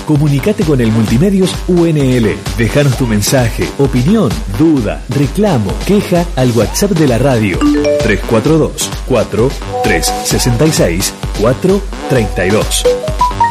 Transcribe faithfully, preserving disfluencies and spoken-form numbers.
Comunicate con el Multimedios U N L. Déjanos tu mensaje, opinión, duda, reclamo, queja al WhatsApp de la radio tres cuatro dos, cuatro, tres seis seis, cuatro tres dos.